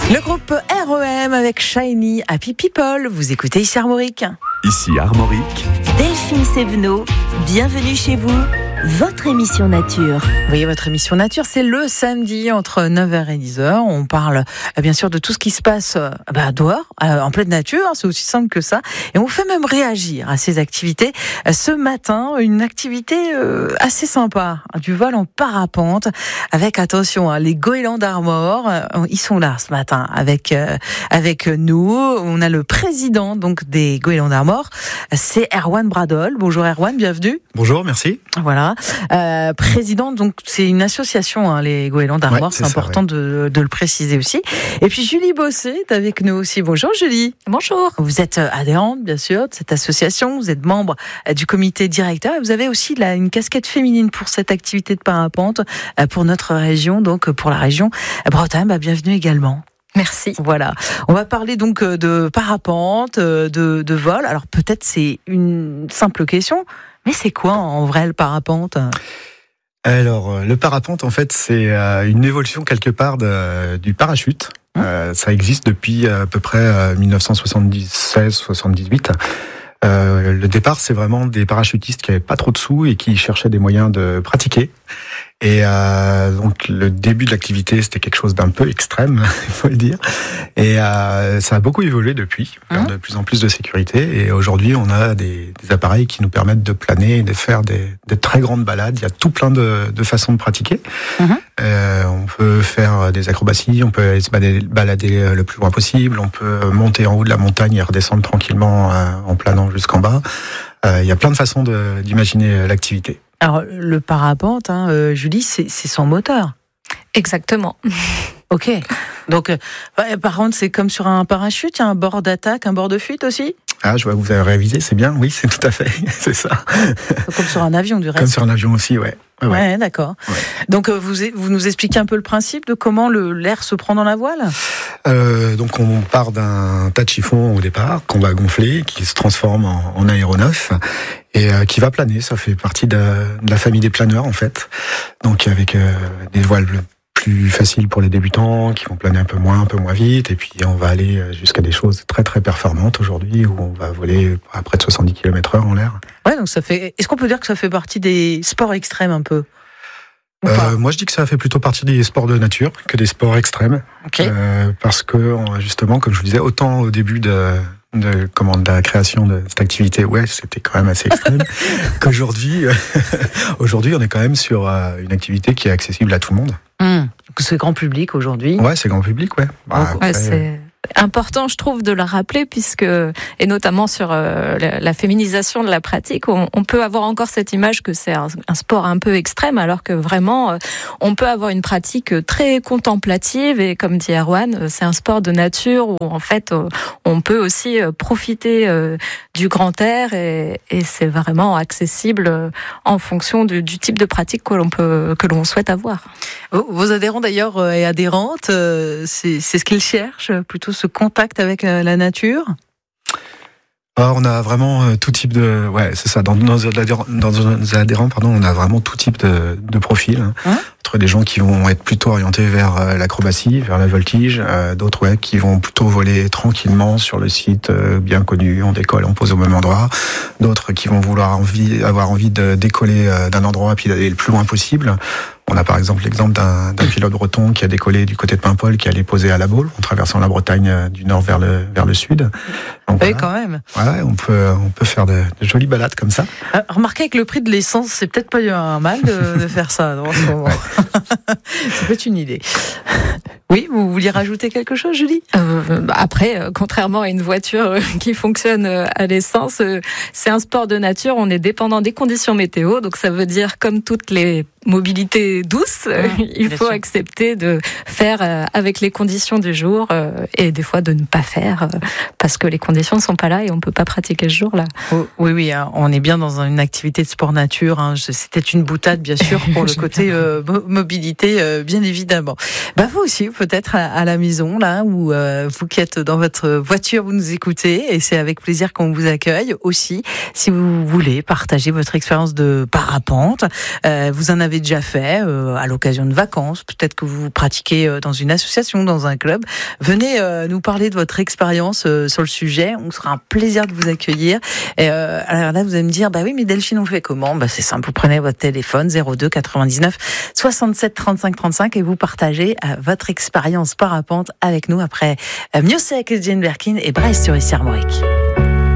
Le groupe REM avec Shiny Happy People. Vous écoutez ici Armorique. Ici Armorique. Delphine Sévenot, bienvenue chez vous. Votre émission nature. Oui, votre émission nature, c'est le samedi entre 9h et 10h. On parle bien sûr de tout ce qui se passe dehors, en pleine nature. C'est aussi simple que ça. Et on vous fait même réagir à ces activités. Ce matin, une activité assez sympa, du vol en parapente. Avec, attention, les goélands d'Armor. Ils sont là ce matin avec nous. On a le président donc des goélands d'Armor. C'est Erwan Bradol. Bonjour Erwan, bienvenue. Bonjour, merci. Voilà. Président, donc c'est une association, les goélands d'Armor, c'est important de le préciser aussi. Et puis Julie Bosset est avec nous aussi. Bonjour Julie. Bonjour. Vous êtes adhérente bien sûr de cette association, vous êtes membre du comité directeur et vous avez aussi une casquette féminine pour cette activité de parapente pour notre région, donc pour la région Bretagne. Bienvenue également. Merci. Voilà. On va parler donc de parapente, de vol. Alors peut-être c'est une simple question, mais c'est quoi en vrai le parapente ? Alors, le parapente, en fait, c'est une évolution quelque part du parachute. Ça existe depuis à peu près 1976-78. Le départ, c'est vraiment des parachutistes qui avaient pas trop de sous et qui cherchaient des moyens de pratiquer. Et donc le début de l'activité, c'était quelque chose d'un peu extrême, il faut le dire. Et ça a beaucoup évolué depuis, vers de plus en plus de sécurité. Et aujourd'hui, on a des appareils qui nous permettent de planer et de faire des très grandes balades. Il y a tout plein de façons de pratiquer. On peut faire des acrobaties, on peut aller se balader le plus loin possible, on peut monter en haut de la montagne et redescendre tranquillement en planant jusqu'en bas. Il y a plein de façons d'imaginer l'activité. Alors, le parapente, Julie, c'est sans moteur. Exactement. Ok. Donc, par contre, c'est comme sur un parachute, il y a un bord d'attaque, un bord de fuite aussi ? Ah, je vois que vous avez révisé, c'est bien. Oui, c'est tout à fait, c'est ça. Comme sur un avion, du reste. Comme sur un avion aussi, ouais. Ouais, d'accord. Ouais. Donc, vous nous expliquez un peu le principe de comment l'air se prend dans la voile ? Donc, on part d'un tas de chiffon au départ, qu'on va gonfler, qui se transforme en aéronef, et qui va planer. Ça fait partie de la famille des planeurs, en fait. Donc, avec des voiles plus faciles pour les débutants, qui vont planer un peu moins vite, et puis on va aller jusqu'à des choses très très performantes aujourd'hui, où on va voler à près de 70 km/h en l'air. Ouais, donc ça fait. Est-ce qu'on peut dire que ça fait partie des sports extrêmes un peu ? Moi, je dis que ça fait plutôt partie des sports de nature que des sports extrêmes. Okay. Parce que justement, comme je vous disais, autant au début de la création de cette activité, c'était quand même assez extrême. Qu'aujourd'hui, on est quand même sur une activité qui est accessible à tout le monde. C'est grand public aujourd'hui. Ouais, c'est grand public, ouais. C'est important, je trouve, de le rappeler, et notamment sur la féminisation de la pratique, on peut avoir encore cette image que c'est un sport un peu extrême, alors que vraiment, on peut avoir une pratique très contemplative, et comme dit Erwan, c'est un sport de nature où en fait, on peut aussi profiter du grand air, et c'est vraiment accessible en fonction du type de pratique que l'on souhaite avoir. Vos adhérents d'ailleurs et adhérentes, c'est ce qu'ils cherchent, plutôt ce contact avec la nature ? On a vraiment tout type de... Ouais, c'est ça. Dans nos adhérents, on a vraiment tout type de profil. Entre des gens qui vont être plutôt orientés vers l'acrobatie, vers la voltige, d'autres qui vont plutôt voler tranquillement sur le site bien connu, on décolle, on pose au même endroit. D'autres qui vont avoir envie de décoller d'un endroit puis d'aller le plus loin possible. On a par exemple l'exemple d'un pilote breton qui a décollé du côté de Paimpol, qui allait poser à La Baule, en traversant la Bretagne du nord vers le sud. Donc, oui, quand même. Ouais, on peut faire de jolies balades comme ça. Remarquez que le prix de l'essence, c'est peut-être pas un mal de faire ça en ce moment. Ça peut être une idée. Oui, vous vouliez rajouter quelque chose, Julie ? Après, contrairement à une voiture qui fonctionne à l'essence, c'est un sport de nature, on est dépendant des conditions météo, donc ça veut dire, comme toutes les mobilités douces, il faut accepter de faire avec les conditions du jour, et des fois de ne pas faire parce que les conditions ne sont pas là et on ne peut pas pratiquer ce jour-là. Oui, on est bien dans une activité de sport nature. C'était une boutade, bien sûr, pour le côté mobilité, bien évidemment. Vous aussi, peut-être à la maison, là, où vous qui êtes dans votre voiture, vous nous écoutez, et c'est avec plaisir qu'on vous accueille aussi. Si vous voulez partager votre expérience de parapente, vous en avez avez déjà fait à l'occasion de vacances. Peut-être que vous pratiquez dans une association, dans un club. Venez nous parler de votre expérience sur le sujet. On sera un plaisir de vous accueillir. Et, alors là, vous allez me dire, bah oui, mais Delphine, on fait comment? Bah c'est simple, vous prenez votre téléphone 02 99 67 35 35 et vous partagez votre expérience parapente avec nous après Miossec, Jane Birkin et Bryce sur ici Armorique.